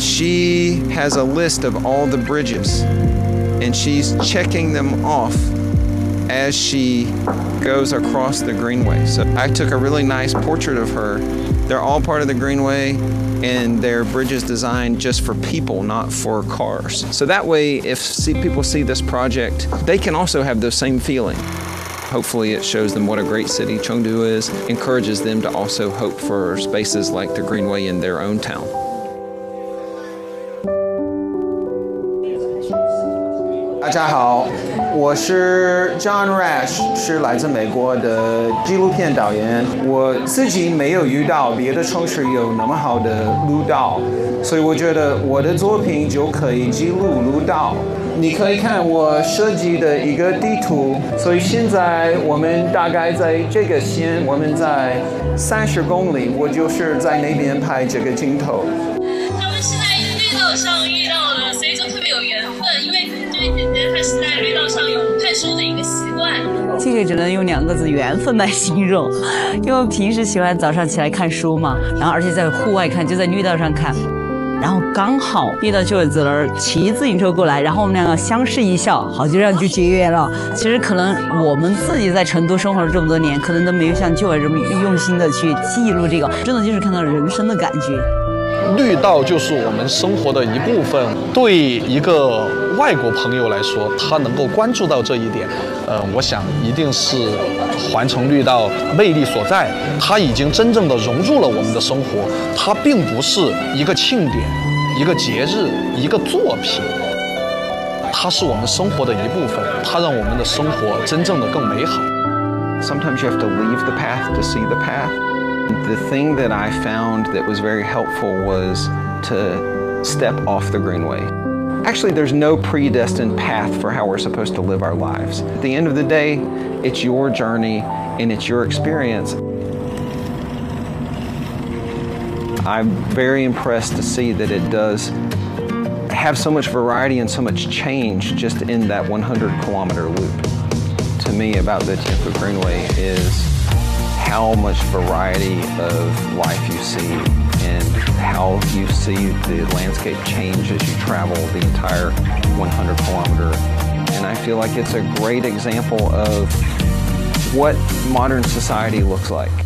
she has a list of all the bridges, and she's checking them off as she goes across the Greenway. So I took a really nice portrait of her. They're all part of the Greenway, and they're bridges designed just for people, not for cars. So that way, if people see this project, they can also have the same feeling. Hopefully it shows them what a great city Chengdu is, encourages them to also hope for spaces like the Greenway in their own town. 大家好，我是 John Rash， 是来自美国的纪录片导演。我自己没有遇到别的城市有那么好的路道，所以我觉得我的作品就可以记录路道。你可以看我设计的一个地图，所以现在我们大概在这个线，我们在30公里，我就是在那边拍这个镜头。 他们是在绿道上遇到的，所以就特别有缘分，因为这位姐姐她是在绿道上有看书的一个习惯。 这个只能用2个字“缘分”来形容，因为我平时喜欢早上起来看书嘛，然后而且在户外看，就在绿道上看。然后刚好遇到邱伟子儿骑自行车过来，然后我们2个相视一笑，好就这样就结缘了。其实可能我们自己在成都生活了这么多年，可能都没有像邱伟这么用心的去记录这个，真的就是看到人生的感觉。 绿道就是我们生活的一部分，对一个外国朋友来说，他能够关注到这一点，我想一定是环城绿道魅力所在。它已经真正的融入了我们的生活，它并不是一个庆典、一个节日、一个作品，它是我们生活的一部分，它让我们的生活真正的更美好。 Sometimes you have to leave the path to see the path. The thing that I found that was very helpful was to step off the Greenway. Actually, there's no predestined path for how we're supposed to live our lives. At the end of the day, it's your journey and it's your experience. I'm very impressed to see that it does have so much variety and so much change just in that 100-kilometer loop. To me, about the Tianfu Greenway is how much variety of life you see and how you see the landscape change as you travel the entire 100-kilometer. And I feel like it's a great example of what modern society looks like.